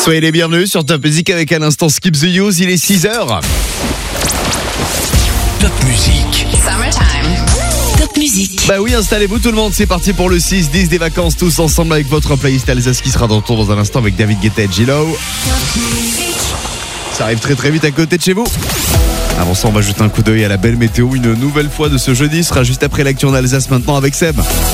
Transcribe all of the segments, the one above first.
Soyez les bienvenus sur Top Music avec à l'instant Skip the Use, il est 6h. Top Music. Summertime. Top Music. Bah oui, installez-vous tout le monde, c'est parti pour le 6-10 des vacances tous ensemble avec votre playlist Alsace qui sera de retour dans un instant avec David Guetta et J-Lo. Ça arrive très très vite à côté de chez vous. Avant ça, on va jeter un coup d'œil à la belle météo une nouvelle fois de ce jeudi. Ce sera juste après l'actu en Alsace maintenant avec Seb.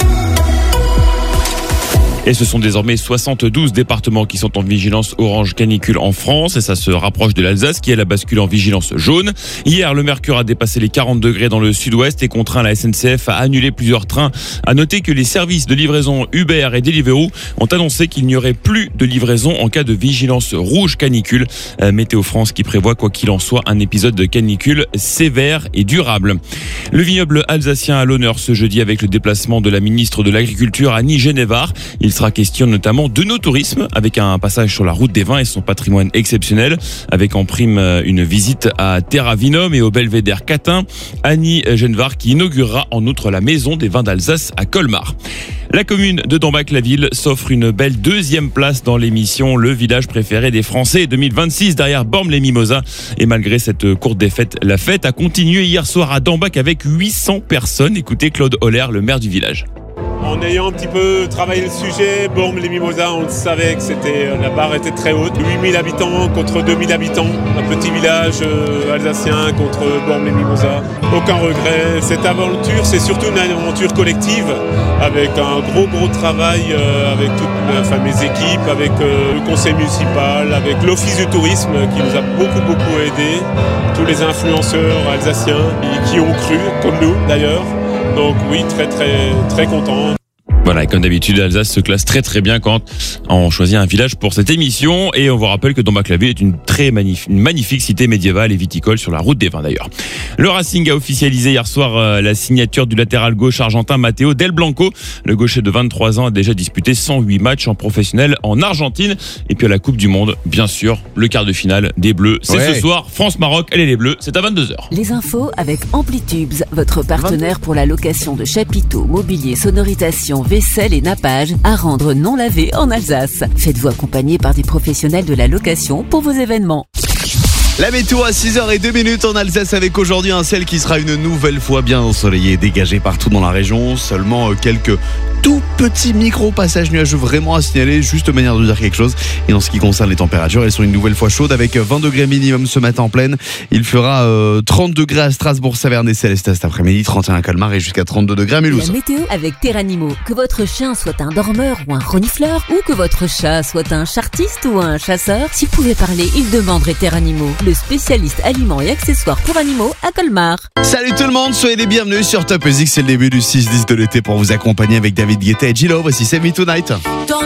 Et ce sont désormais 72 départements qui sont en vigilance orange canicule en France et ça se rapproche de l'Alsace qui est la bascule en vigilance jaune. Hier, le mercure a dépassé les 40 degrés dans le sud-ouest et contraint la SNCF à annuler plusieurs trains. À noter que les services de livraison Uber et Deliveroo ont annoncé qu'il n'y aurait plus de livraison en cas de vigilance rouge canicule. Météo France qui prévoit quoi qu'il en soit un épisode de canicule sévère et durable. Le vignoble alsacien à l'honneur ce jeudi avec le déplacement de la ministre de l'Agriculture Annie Genevard. Il sera question notamment de nos tourismes avec un passage sur la route des vins et son patrimoine exceptionnel avec en prime une visite à Terra Vinum et au Belvédère Catin. Annie Genevard qui inaugurera en outre la maison des vins d'Alsace à Colmar. La commune de Dambach-la-Ville s'offre une belle deuxième place dans l'émission Le village préféré des Français 2026 derrière Bormes-les-Mimosas. Et malgré cette courte défaite, la fête a continué hier soir à Dambach avec 800 personnes. Écoutez Claude Holler, le maire du village. En ayant un petit peu travaillé le sujet, Bormes-les-Mimosas, on le savait que la barre était très haute. 8000 habitants contre 2000 habitants, un petit village alsacien contre Bormes-les-Mimosas. Aucun regret. Cette aventure, c'est surtout une aventure collective avec un gros travail avec toutes mes équipes, avec le conseil municipal, avec l'office du tourisme qui nous a beaucoup aidé, tous les influenceurs alsaciens qui ont cru, comme nous d'ailleurs. Donc oui, très content. Voilà, et comme d'habitude, l'Alsace se classe très bien quand on choisit un village pour cette émission. Et on vous rappelle que Dambach-la-Ville est une magnifique cité médiévale et viticole sur la route des vins d'ailleurs. Le Racing a officialisé hier soir la signature du latéral gauche argentin Matteo Del Blanco. Le gaucher de 23 ans a déjà disputé 108 matchs en professionnel en Argentine. Et puis à la Coupe du Monde, bien sûr, le quart de finale des Bleus. C'est ce soir, France-Maroc, elle est les Bleus, c'est à 22h. Les infos avec Amplitubes, votre partenaire pour la location de chapiteaux, mobilier, sonorisation, vaisselle et nappage à rendre non lavé en Alsace. Faites-vous accompagner par des professionnels de la location pour vos événements. La météo à 6h02 en Alsace avec aujourd'hui un ciel qui sera une nouvelle fois bien ensoleillé et dégagé partout dans la région. Seulement quelques tout petits micro-passages nuageux vraiment à signaler, juste manière de dire quelque chose. Et en ce qui concerne les températures, elles sont une nouvelle fois chaudes avec 20 degrés minimum ce matin en pleine. Il fera 30 degrés à Strasbourg, Saverne et Célestat cet après-midi, 31 à Colmar et jusqu'à 32 degrés à Mulhouse. La météo avec Terranimo. Que votre chien soit un dormeur ou un renifleur, ou que votre chat soit un chartiste ou un chasseur, s'il pouvait parler, il demanderait Terranimo, le spécialiste aliments et accessoires pour animaux à Colmar. Salut tout le monde, soyez les bienvenus sur Top Music, c'est le début du 6-10 de l'été pour vous accompagner avec David Guetta et J-Lo. Voici Save Me Tonight.